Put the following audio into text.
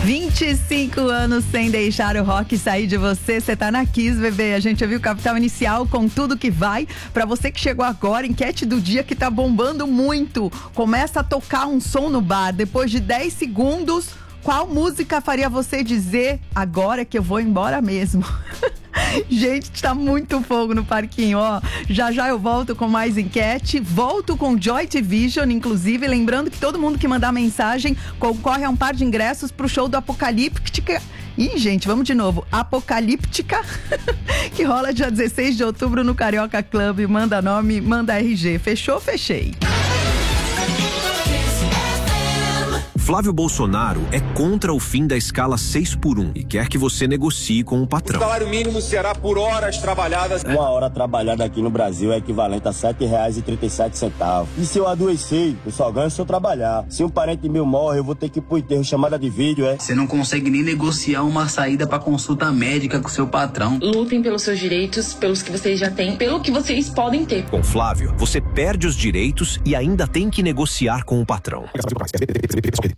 25 anos sem deixar o rock sair de você. Você tá na Kiss, bebê. A gente ouviu o Capital Inicial com Tudo Que Vai. Pra você que chegou agora, enquete do dia que tá bombando muito. Começa a tocar um som no bar. Depois de 10 segundos, qual música faria você dizer agora que eu vou embora mesmo? Gente, tá muito fogo no parquinho, ó. Já eu volto com mais enquete. Volto com Joy Division, inclusive. Lembrando que todo mundo que mandar mensagem concorre a um par de ingressos pro show do Apocalíptica. Ih, gente, vamos de novo. Apocalíptica, que rola dia 16 de outubro no Carioca Club. Manda nome, manda RG. Fechou? Fechei. Flávio Bolsonaro é contra o fim da escala 6x1 e quer que você negocie com o patrão. O salário mínimo será por horas trabalhadas. Uma hora trabalhada aqui no Brasil é equivalente a R$7,37. E se eu adoecer, eu só ganho se eu trabalhar. Se um parente meu morre, eu vou ter que ir pro enterro chamada de vídeo, é? Você não consegue nem negociar uma saída pra consulta médica com seu patrão. Lutem pelos seus direitos, pelos que vocês já têm, pelo que vocês podem ter. Com Flávio, você perde os direitos e ainda tem que negociar com o patrão.